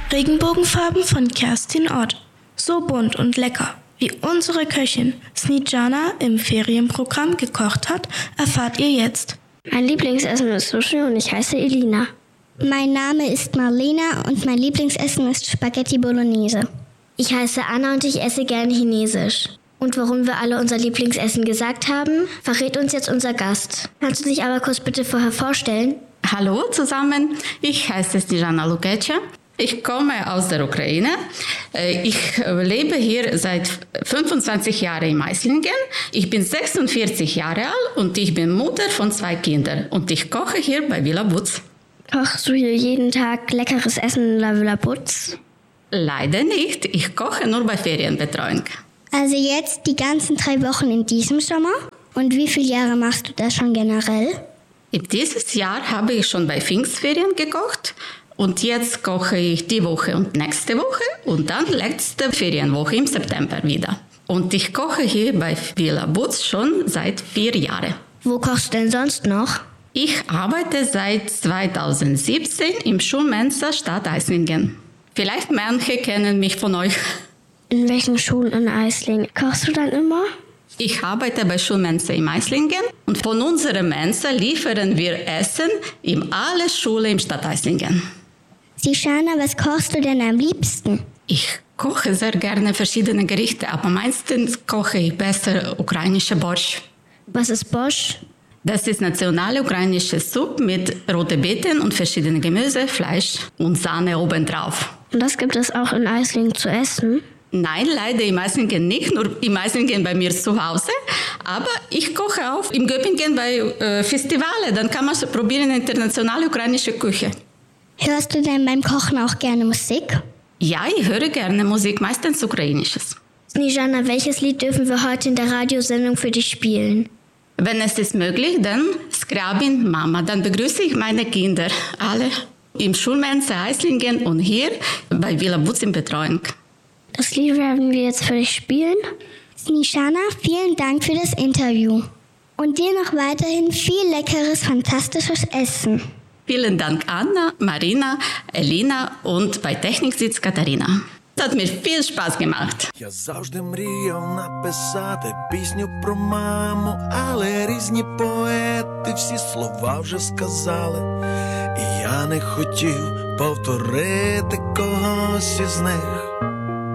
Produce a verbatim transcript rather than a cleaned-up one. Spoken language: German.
Regenbogenfarben von Kerstin Ott. So bunt und lecker, wie unsere Köchin Snejana im Ferienprogramm gekocht hat, erfahrt ihr jetzt. Mein Lieblingsessen ist Sushi und ich heiße Elina. Mein Name ist Marlena und mein Lieblingsessen ist Spaghetti Bolognese. Ich heiße Anna und ich esse gerne Chinesisch. Und warum wir alle unser Lieblingsessen gesagt haben, verrät uns jetzt unser Gast. Kannst du dich aber kurz bitte vorher vorstellen? Hallo zusammen, ich heiße Snejana Lukecha. Ich komme aus der Ukraine. Ich lebe hier seit fünfundzwanzig Jahren in Eislingen. Ich bin sechsundvierzig Jahre alt und ich bin Mutter von zwei Kindern. Und ich koche hier bei Villa Butz. Kochst du hier jeden Tag leckeres Essen in der Villa Butz? Leider nicht. Ich koche nur bei Ferienbetreuung. Also jetzt die ganzen drei Wochen in diesem Sommer? Und wie viele Jahre machst du das schon generell? Dieses Jahr habe ich schon bei Pfingstferien gekocht und jetzt koche ich die Woche und nächste Woche und dann letzte Ferienwoche im September wieder. Und ich koche hier bei Villa Butz schon seit vier Jahren. Wo kochst du denn sonst noch? Ich arbeite seit zweitausendsiebzehn im Schulmensa Stadt Eislingen. Vielleicht manche kennen mich von euch. In welchen Schulen in Eislingen kochst du dann immer? Ich arbeite bei Schulmensa in Eislingen und von unserer Mensa liefern wir Essen in alle Schulen im Stadt Eislingen. Snejana, was kochst du denn am liebsten? Ich koche sehr gerne verschiedene Gerichte, aber meistens koche ich besser ukrainische Borsch. Was ist Borsch? Das ist nationale ukrainische Suppe mit roten Beeten und verschiedenen Gemüse, Fleisch und Sahne obendrauf. Und das gibt es auch in Eislingen zu essen? Nein, leider in Eislingen nicht, nur in Eislingen bei mir zu Hause. Aber ich koche auch in Göppingen bei äh, Festivalen. Dann kann man so probieren internationale ukrainische Küche. Hörst du denn beim Kochen auch gerne Musik? Ja, ich höre gerne Musik, meistens ukrainisches. Snejana, welches Lied dürfen wir heute in der Radiosendung für dich spielen? Wenn es ist möglich, dann Skrabin Mama. Dann begrüße ich meine Kinder, alle im Schulmensa Eislingen und hier bei Villa Butz in Betreuung. Das Lied werden wir jetzt für dich spielen. Snejana, vielen Dank für das Interview. Und dir noch weiterhin viel leckeres, fantastisches Essen. Vielen Dank Anna, Marina, Elina und bei Technik sitzt Katharina. Das hat mir viel Spaß gemacht. Я завжди мріяв написати пісню про маму, але різні поети всі слова вже сказали. І я не хотів повторити когось із них.